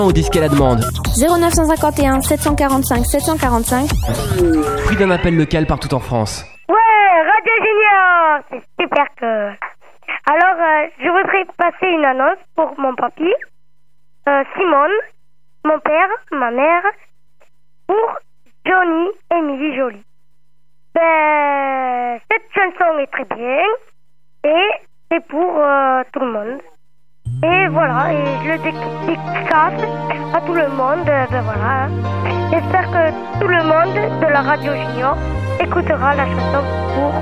Au disque à la demande. 0951 745 745. Prix d'un appel local partout en France. Ouais, Radio Junior, c'est super cool. Alors, je voudrais passer une annonce pour mon papy, Simone, mon père, ma mère, pour Johnny, Émilie Jolie. Cette chanson est très bien et c'est pour tout le monde. Et voilà, et je le dédicace à tout le monde. Voilà. J'espère que tout le monde de la Radio Junior écoutera la chanson pour